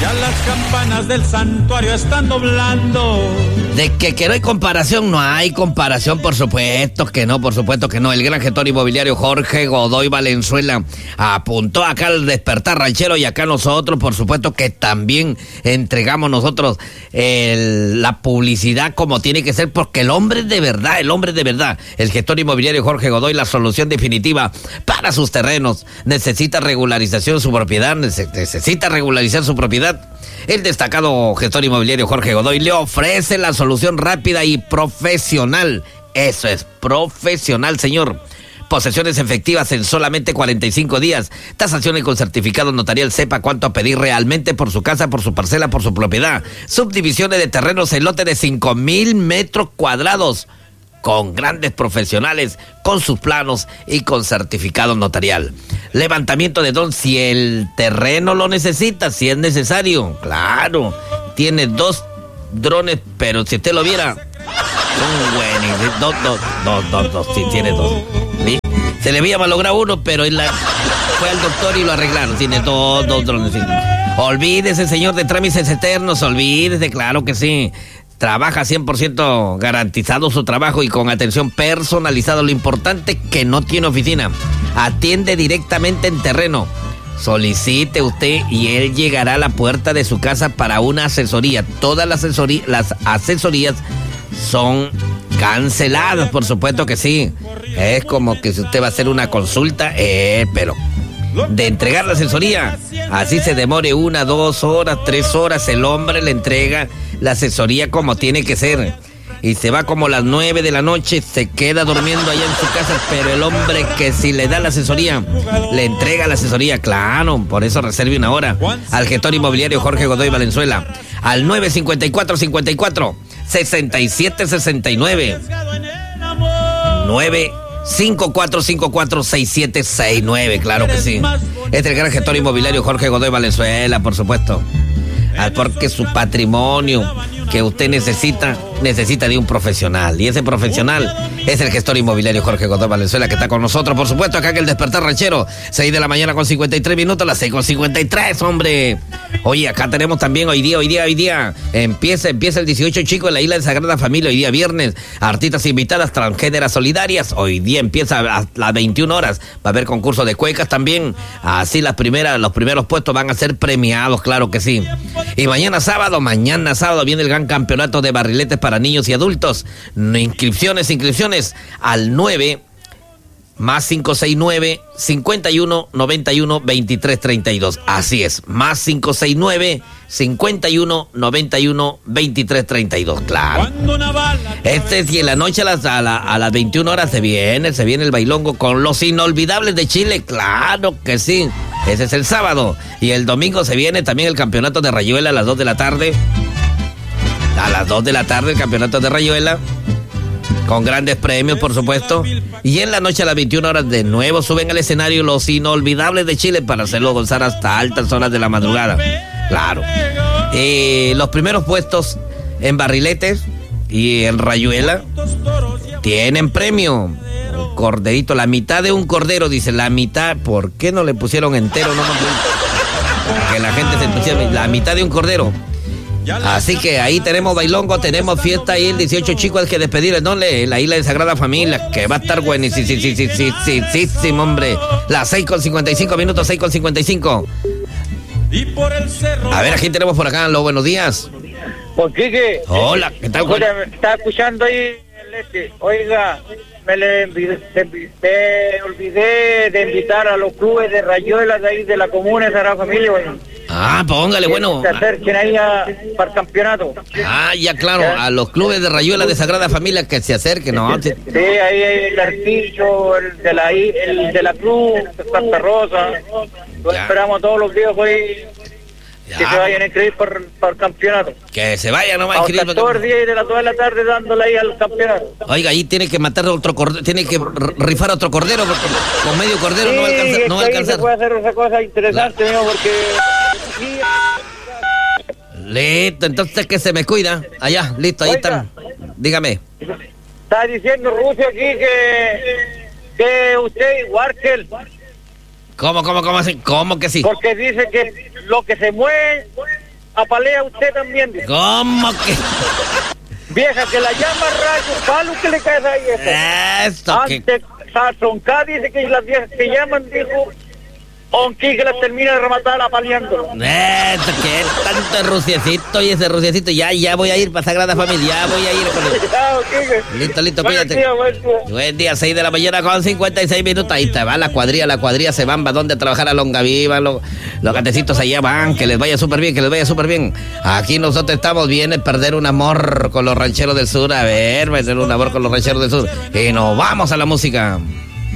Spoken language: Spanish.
Ya las campanas del santuario están doblando. De que no hay comparación, no hay comparación, por supuesto que no, por supuesto que no. El gran gestor inmobiliario Jorge Godoy Valenzuela apuntó acá al Despertar Ranchero y acá nosotros, por supuesto que también entregamos nosotros la publicidad como tiene que ser, porque el hombre es de verdad, el gestor inmobiliario Jorge Godoy, la solución definitiva para sus terrenos. Necesita regularización su propiedad, necesita regularizar su propiedad. El destacado gestor inmobiliario Jorge Godoy le ofrece la solución rápida y profesional. Eso es, profesional, señor. Posesiones efectivas en solamente 45 días. Tasaciones con certificado notarial. Sepa cuánto pedir realmente por su casa, por su parcela, por su propiedad. Subdivisiones de terrenos en lote de 5,000 metros cuadrados. Con grandes profesionales, con sus planos y con certificado notarial. Levantamiento de dron si el terreno lo necesita, si es necesario. Claro, tiene 2 drones, pero si usted lo viera, son buenos. Dos, sí, tiene 2. ¿Sí? Se le había malogrado uno, pero fue al doctor y lo arreglaron. Tiene dos drones. ¿Sí? Olvídese, señor, de trámites eternos, olvídese, claro que sí. Trabaja 100% garantizado su trabajo y con atención personalizada. Lo importante es que no tiene oficina. Atiende directamente en terreno. Solicite usted y él llegará a la puerta de su casa para una asesoría. Todas las asesorías son canceladas, por supuesto que sí. Es como que si usted va a hacer una consulta, pero de entregar la asesoría, así se demore 1, 2 horas, 3 horas, el hombre le entrega la asesoría como tiene que ser. Y se va como a las 9 de la noche, se queda durmiendo allá en su casa, pero el hombre que si le da la asesoría, le entrega la asesoría, claro, por eso reserve una hora al gestor inmobiliario Jorge Godoy Valenzuela, al 954-54-6769, 954-54-6769, claro que sí. Este es el gran gestor inmobiliario Jorge Godoy Valenzuela, por supuesto. Porque su patrimonio que usted necesita de un profesional. Y ese profesional es el gestor inmobiliario Jorge Godoy Valenzuela, que está con nosotros, por supuesto, acá en el Despertar Ranchero. 6 de la mañana con 53 minutos, las 6:53, hombre. Oye, acá tenemos también hoy día. Empieza el 18 chico en la Isla de Sagrada Familia, hoy día viernes. Artistas invitadas, transgéneras solidarias. Hoy día empieza a las 21 horas. Va a haber concurso de cuecas también. Así los primeros puestos van a ser premiados, claro que sí. Y mañana sábado viene el gran campeonato de barriletes para niños y adultos. Inscripciones al 9 más 569 51 91 23 32. Así es, más 569 51 91 23 32. Claro. Y en la noche a las 21 horas se viene el bailongo con los inolvidables de Chile. Claro que sí. Ese es el sábado. Y el domingo se viene también el campeonato de Rayuela a las 2 de la tarde. A las 2 de la tarde el campeonato de Rayuela, con grandes premios, por supuesto. Y en la noche a las 21 horas de nuevo suben al escenario los inolvidables de Chile para hacerlo gozar hasta altas horas de la madrugada. Claro. Los primeros puestos en barriletes y en Rayuela tienen premio. Un corderito, la mitad de un cordero, dice, la mitad. ¿Por qué no le pusieron entero? No, que la gente se entusiasme. La mitad de un cordero. Así que ahí tenemos bailongo, tenemos fiesta ahí el 18 chico, hay que despedir, ¿no? La Isla de Sagrada Familia, que va a estar buenísimo, hombre. Las 6:55 minutos, 6:55. A ver, aquí tenemos por acá, los buenos días. Pues Quique. Hola, ¿qué tal? Me está escuchando ahí el Oiga, me olvidé de invitar a los clubes de Rayuela de ahí de la comuna de Sagrada Familia, bueno. Póngale, bueno. Se acerquen ahí para el campeonato. Ya claro, a los clubes de Rayuela de Sagrada Familia que se acerquen, ¿no? Sí, ahí hay el Artillo, el de la Cruz, Santa Rosa. Lo esperamos todos los días hoy. Que se vayan a inscribir para el campeonato. Que se vayan nomás a inscribir. Todo el día y de las 2 de la tarde dándole ahí al campeonato. Oiga, ahí tiene que matar otro cordero, tiene que rifar otro cordero, porque con medio cordero no va a alcanzar. No va a alcanzar. Se puede hacer esa cosa interesante, mío, porque... Listo, entonces que se me cuida. Allá, listo, ahí están. Dígame. Está diciendo Rusia aquí que usted, Warkel. ¿Cómo así? ¿Cómo que sí? Porque dice que lo que se mueve apalea usted también, dice. ¿Cómo que? Vieja, que la llama rayo, palo que le caes ahí. Esto que... Antes, Sazonca dice que las viejas que llaman, dijo, Onqui que las termina de rematar apaleándolo. Esto que es tanto ruciecito y ese ruciecito. Ya voy a ir para Sagrada Familia, ya voy a ir con él. Listo, cuídate. Buen día, 6 de la mañana con 56 minutos. Ahí te va la cuadrilla se van, ¿va dónde a trabajar? A Longaviva, los gatecitos allá van, que les vaya súper bien, Aquí nosotros estamos bien en perder un amor con los rancheros del sur. A ver, perder un amor con los rancheros del sur. Y nos vamos a la música.